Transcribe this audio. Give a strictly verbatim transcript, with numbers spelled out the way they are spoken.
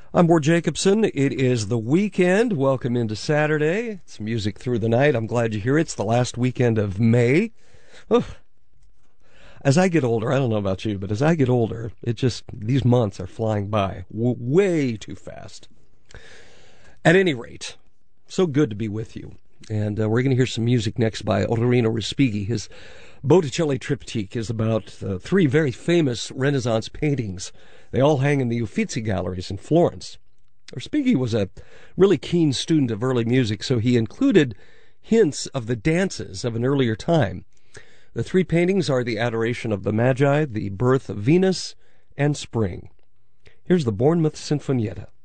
I'm Ward Jacobson. It is the weekend. Welcome into Saturday. It's music through the night. I'm glad you're here. It's the last weekend of May. Oh, as I get older, I don't know about you, but as I get older, it just, these months are flying by w- way too fast. At any rate, so good to be with you. And uh, we're going to hear some music next by Ottorino Respighi. His Botticelli Triptych is about uh, three very famous Renaissance paintings. They all hang in the Uffizi galleries in Florence. Respighi was a really keen student of early music, so he included hints of the dances of an earlier time. The three paintings are the Adoration of the Magi, the Birth of Venus, and Spring. Here's the Bournemouth Sinfonietta.